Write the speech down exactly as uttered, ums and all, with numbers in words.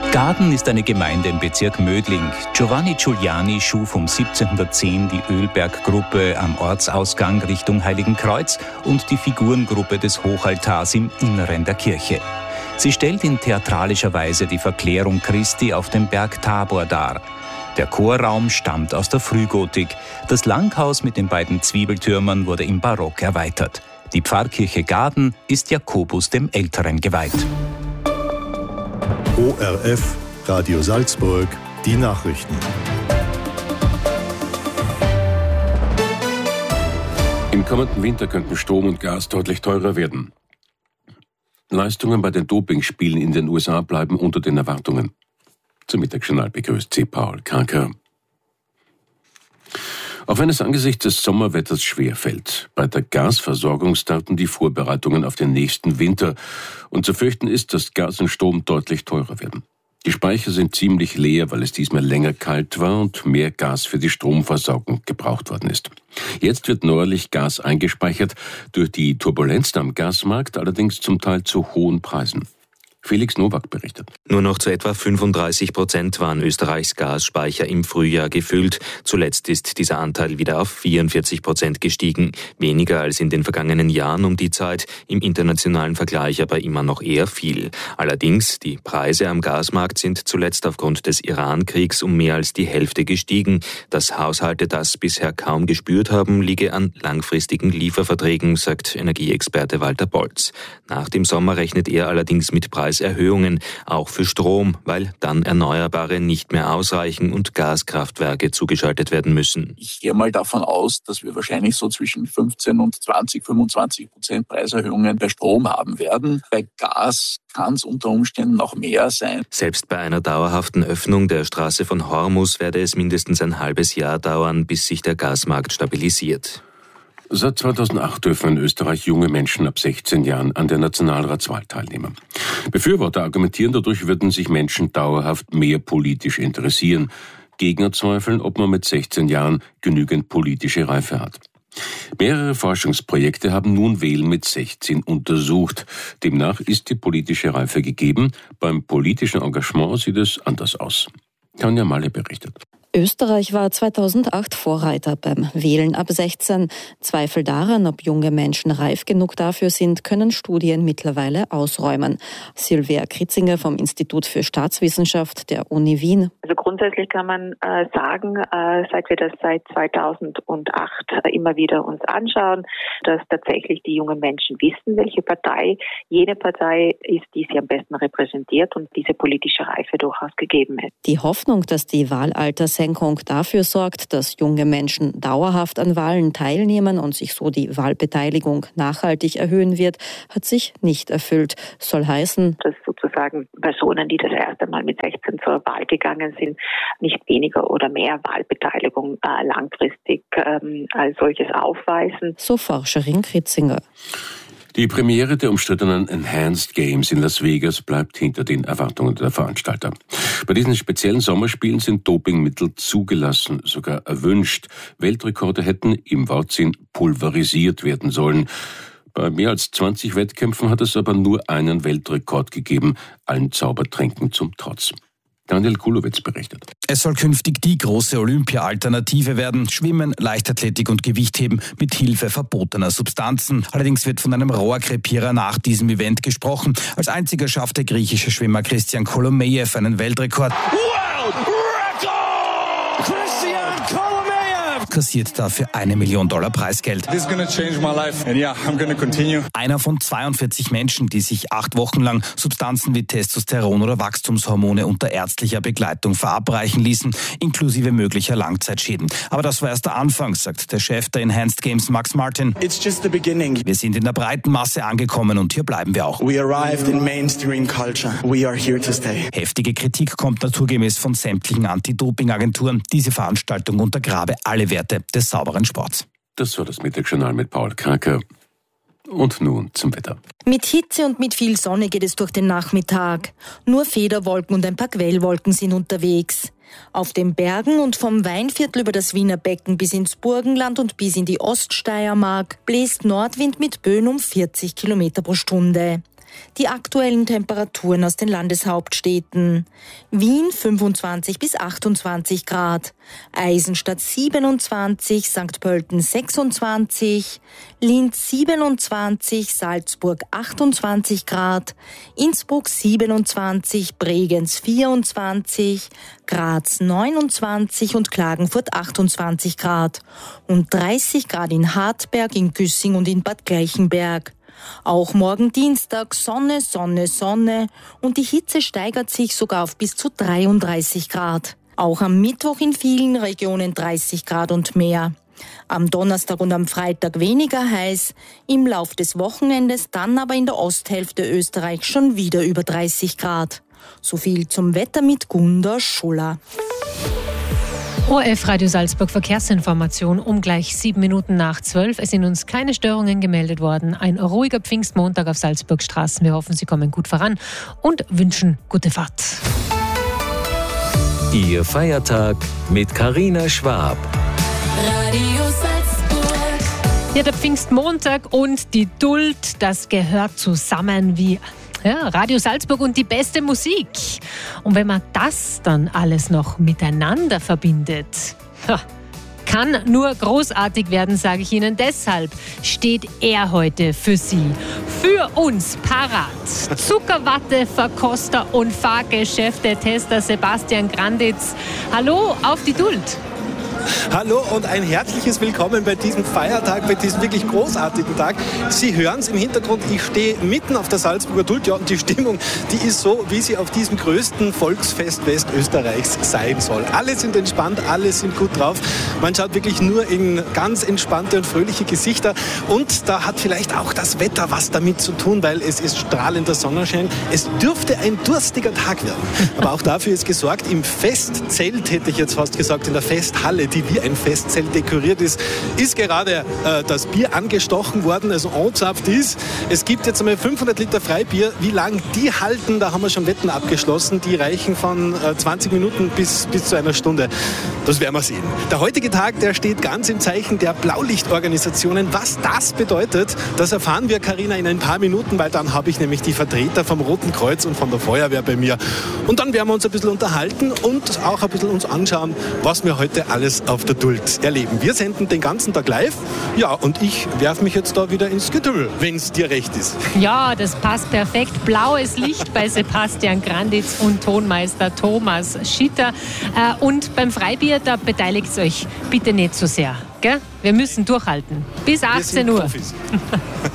Gaden ist eine Gemeinde im Bezirk Mödling. Giovanni Giuliani schuf um siebzehnhundertzehn die Ölberggruppe am Ortsausgang Richtung Heiligenkreuz und die Figurengruppe des Hochaltars im Inneren der Kirche. Sie stellt in theatralischer Weise die Verklärung Christi auf dem Berg Tabor dar. Der Chorraum stammt aus der Frühgotik. Das Langhaus mit den beiden Zwiebeltürmern wurde im Barock erweitert. Die Pfarrkirche Gaden ist Jakobus dem Älteren geweiht. O R F, Radio Salzburg, die Nachrichten. Im kommenden Winter könnten Strom und Gas deutlich teurer werden. Leistungen bei den Dopingspielen in den U S A bleiben unter den Erwartungen. Zum Mittagsjournal begrüßt C. Paul Kranker. Auch wenn es angesichts des Sommerwetters schwerfällt, bei der Gasversorgung starten die Vorbereitungen auf den nächsten Winter. Und zu fürchten ist, dass Gas und Strom deutlich teurer werden. Die Speicher sind ziemlich leer, weil es diesmal länger kalt war und mehr Gas für die Stromversorgung gebraucht worden ist. Jetzt wird neuerlich Gas eingespeichert, durch die Turbulenzen am Gasmarkt allerdings zum Teil zu hohen Preisen. Felix Nowak berichtet. Nur noch zu etwa fünfunddreißig Prozent waren Österreichs Gasspeicher im Frühjahr gefüllt. Zuletzt ist dieser Anteil wieder auf vierundvierzig Prozent gestiegen. Weniger als in den vergangenen Jahren um die Zeit, im internationalen Vergleich aber immer noch eher viel. Allerdings, die Preise am Gasmarkt sind zuletzt aufgrund des Iran-Kriegs um mehr als die Hälfte gestiegen. Dass Haushalte das bisher kaum gespürt haben, liege an langfristigen Lieferverträgen, sagt Energieexperte Walter Bolz. Nach dem Sommer rechnet er allerdings mit Preisen Erhöhungen, auch für Strom, weil dann Erneuerbare nicht mehr ausreichen und Gaskraftwerke zugeschaltet werden müssen. Ich gehe mal davon aus, dass wir wahrscheinlich so zwischen fünfzehn und zwanzig, fünfundzwanzig Prozent Preiserhöhungen bei Strom haben werden. Bei Gas kann es unter Umständen noch mehr sein. Selbst bei einer dauerhaften Öffnung der Straße von Hormus werde es mindestens ein halbes Jahr dauern, bis sich der Gasmarkt stabilisiert. Seit zweitausendacht dürfen in Österreich junge Menschen ab sechzehn Jahren an der Nationalratswahl teilnehmen. Befürworter argumentieren, dadurch würden sich Menschen dauerhaft mehr politisch interessieren. Gegner zweifeln, ob man mit sechzehn Jahren genügend politische Reife hat. Mehrere Forschungsprojekte haben nun Wählen mit sechzehn untersucht. Demnach ist die politische Reife gegeben. Beim politischen Engagement sieht es anders aus. Tanja Malle berichtet. Österreich war zweitausendacht Vorreiter beim Wählen ab sechzehn. Zweifel daran, ob junge Menschen reif genug dafür sind, können Studien mittlerweile ausräumen. Silvia Kritzinger vom Institut für Staatswissenschaft der Uni Wien. Also grundsätzlich kann man äh, sagen, äh, seit wir das seit zweitausendacht äh, immer wieder uns anschauen, dass tatsächlich die jungen Menschen wissen, welche Partei jene Partei ist, die sie am besten repräsentiert und diese politische Reife durchaus gegeben ist. Die Hoffnung, dass die Wahlaltersenkung dafür sorgt, dass junge Menschen dauerhaft an Wahlen teilnehmen und sich so die Wahlbeteiligung nachhaltig erhöhen wird, hat sich nicht erfüllt. Soll heißen, dass sozusagen Personen, die das erste Mal mit sechzehn zur Wahl gegangen sind, nicht weniger oder mehr Wahlbeteiligung äh, langfristig ähm, als solches aufweisen. So Forscherin Kritzinger. Die Premiere der umstrittenen Enhanced Games in Las Vegas bleibt hinter den Erwartungen der Veranstalter. Bei diesen speziellen Sommerspielen sind Dopingmittel zugelassen, sogar erwünscht. Weltrekorde hätten im Wortsinn pulverisiert werden sollen. Bei mehr als zwanzig Wettkämpfen hat es aber nur einen Weltrekord gegeben, allen Zaubertränken zum Trotz. Daniel Kulowitz berichtet. Es soll künftig die große Olympia-Alternative werden. Schwimmen, Leichtathletik und Gewichtheben mit Hilfe verbotener Substanzen. Allerdings wird von einem Rohrkrepierer nach diesem Event gesprochen. Als einziger schafft der griechische Schwimmer Christian Kolomejew einen Weltrekord. World Record! Christian Kolomejew kassiert dafür eine Million Dollar Preisgeld. This is gonna change my life and yeah, I'm gonna continue. Einer von zweiundvierzig Menschen, die sich acht Wochen lang Substanzen wie Testosteron oder Wachstumshormone unter ärztlicher Begleitung verabreichen ließen, inklusive möglicher Langzeitschäden. Aber das war erst der Anfang, sagt der Chef der Enhanced Games, Max Martin. It's just the beginning. Wir sind in der breiten Masse angekommen und hier bleiben wir auch. We arrived in mainstream culture. We are here to stay. Heftige Kritik kommt naturgemäß von sämtlichen Anti-Doping-Agenturen. Diese Veranstaltung untergrabe alle Werte des sauberen Sports. Das war das Mittagsjournal mit Paul Kranker. Und nun zum Wetter. Mit Hitze und mit viel Sonne geht es durch den Nachmittag. Nur Federwolken und ein paar Quellwolken sind unterwegs. Auf den Bergen und vom Weinviertel über das Wiener Becken bis ins Burgenland und bis in die Oststeiermark bläst Nordwind mit Böen um vierzig Kilometer pro Stunde. Die aktuellen Temperaturen aus den Landeshauptstädten. Wien fünfundzwanzig bis achtundzwanzig Grad. Eisenstadt siebenundzwanzig, Sankt Pölten sechsundzwanzig, Linz siebenundzwanzig, Salzburg achtundzwanzig Grad, Innsbruck siebenundzwanzig, Bregenz vierundzwanzig, Graz neunundzwanzig und Klagenfurt achtundzwanzig Grad und dreißig Grad in Hartberg, in Güssing und in Bad Gleichenberg. Auch morgen Dienstag Sonne, Sonne, Sonne und die Hitze steigert sich sogar auf bis zu dreiunddreißig Grad. Auch am Mittwoch in vielen Regionen dreißig Grad und mehr. Am Donnerstag und am Freitag weniger heiß, im Lauf des Wochenendes dann aber in der Osthälfte Österreichs schon wieder über dreißig Grad. So viel zum Wetter mit Gunda Schuller. O R F Radio Salzburg Verkehrsinformation um gleich sieben Minuten nach zwölf. Es sind uns keine Störungen gemeldet worden. Ein ruhiger Pfingstmontag auf Salzburg Straßen. Wir hoffen, Sie kommen gut voran und wünschen gute Fahrt. Ihr Feiertag mit Carina Schwab. Radio Salzburg. Ja, der Pfingstmontag und die Duld, das gehört zusammen wie ja, Radio Salzburg und die beste Musik. Und wenn man das dann alles noch miteinander verbindet, kann nur großartig werden, sage ich Ihnen. Deshalb steht er heute für Sie, für uns parat. Zuckerwatte, Verkoster und Fahrgeschäfte-Tester Sebastian Granditz. Hallo, auf die Duld. Hallo und ein herzliches Willkommen bei diesem Feiertag, bei diesem wirklich großartigen Tag. Sie hören es im Hintergrund, ich stehe mitten auf der Salzburger Duld, ja, und die Stimmung, die ist so, wie sie auf diesem größten Volksfest Westösterreichs sein soll. Alle sind entspannt, alle sind gut drauf. Man schaut wirklich nur in ganz entspannte und fröhliche Gesichter und da hat vielleicht auch das Wetter was damit zu tun, weil es ist strahlender Sonnenschein. Es dürfte ein durstiger Tag werden, aber auch dafür ist gesorgt. Im Festzelt, hätte ich jetzt fast gesagt, in der Festhalle, die wie ein Festzelt dekoriert ist, ist gerade äh, das Bier angestochen worden, also anzapft ist. Es gibt jetzt einmal fünfhundert Liter Freibier. Wie lang die halten, da haben wir schon Wetten abgeschlossen. Die reichen von äh, zwanzig Minuten bis, bis zu einer Stunde. Das werden wir sehen. Der heutige Tag, der steht ganz im Zeichen der Blaulichtorganisationen. Was das bedeutet, das erfahren wir, Carina, in ein paar Minuten, weil dann habe ich nämlich die Vertreter vom Roten Kreuz und von der Feuerwehr bei mir. Und dann werden wir uns ein bisschen unterhalten und auch ein bisschen uns anschauen, was wir heute alles auf der Duld erleben. Wir senden den ganzen Tag live. Ja, und ich werfe mich jetzt da wieder ins Getümmel, wenn es dir recht ist. Ja, das passt perfekt. Blaues Licht bei Sebastian Granditz und Tonmeister Thomas Schitter. Äh, und beim Freibier, da beteiligt euch bitte nicht so sehr. Gell? Wir müssen durchhalten. Bis achtzehn Uhr.